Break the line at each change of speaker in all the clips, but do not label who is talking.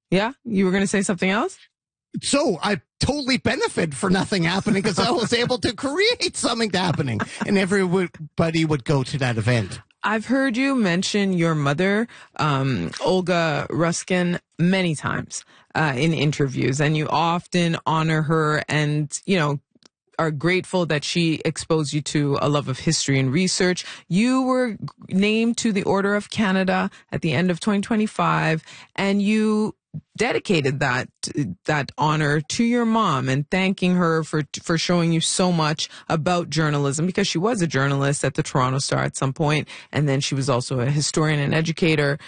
Yeah? You were going to say something else?
So I totally benefit for nothing happening because I was able to create something happening, and everybody would go to that event.
I've heard you mention your mother, Olga Ruskin, many times in interviews, and you often honor her and, are grateful that she exposed you to a love of history and research. You were named to the Order of Canada at the end of 2025, and you dedicated that honor to your mom and thanking her for showing you so much about journalism, because she was a journalist at the Toronto Star at some point, and then she was also a historian and educator.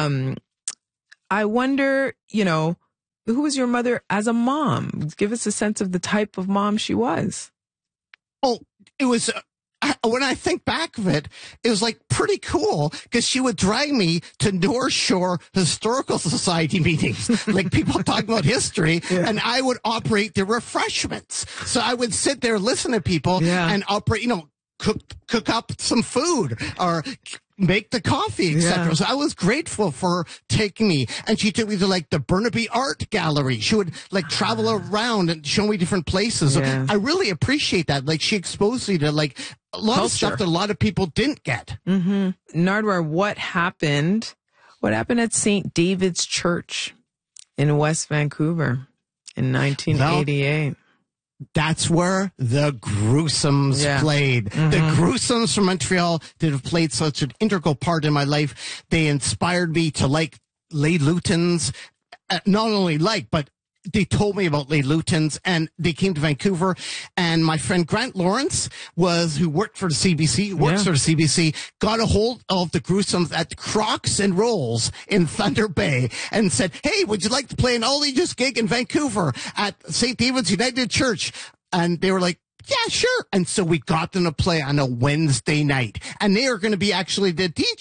I wonder, who was your mother as a mom? Give us a sense of the type of mom she was.
Oh, it was, when I think back of it, it was like pretty cool because she would drag me to North Shore Historical Society meetings, like people talking about history, and I would operate the refreshments. So I would sit there, listen to people and operate, cook up some food or make the coffee, etc. Yeah. So I was grateful for taking me, and she took me to like the Burnaby Art Gallery. She would like travel around and show me different places. Yeah. So I really appreciate that. Like she exposed me to like a lot of stuff that a lot of people didn't get.
Mm-hmm. Nardwuar, what happened at St. David's Church in West Vancouver in 1988?
Well, that's where the Gruesomes played. Mm-hmm. The Gruesomes from Montreal that have played such an integral part in my life. They inspired me to like Les Lutins, not only but they told me about Les Lutins, and they came to Vancouver. And my friend Grant Lawrence who works for the CBC, got a hold of the Gruesomes at Crocs and Rolls in Thunder Bay and said, "Hey, would you like to play an all-ages gig in Vancouver at St. David's United Church?" And they were like, "Yeah, sure." And so we got them to play on a Wednesday night, and they are going to be actually the DJ